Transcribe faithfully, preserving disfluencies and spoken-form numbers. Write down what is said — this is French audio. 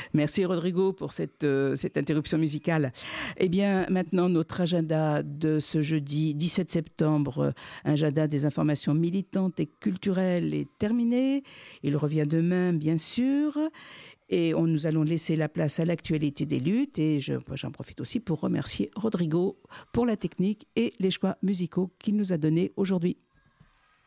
Merci Rodrigo pour cette, euh, cette interruption musicale. Eh bien, maintenant, notre agenda de ce jeudi dix-sept septembre, un agenda des informations militantes et culturelles est terminé. Il revient demain, bien sûr. Et on, nous allons laisser la place à l'actualité des luttes. Et je, j'en profite aussi pour remercier Rodrigo pour la technique et les choix musicaux qu'il nous a donnés aujourd'hui.